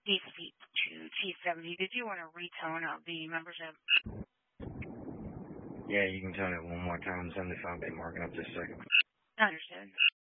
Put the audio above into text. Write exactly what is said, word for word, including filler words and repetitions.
Please speak to T seventy. Did you want to retone out the membership? Yeah, you can tone it one more time. seventy-five been marking up this second. Understood.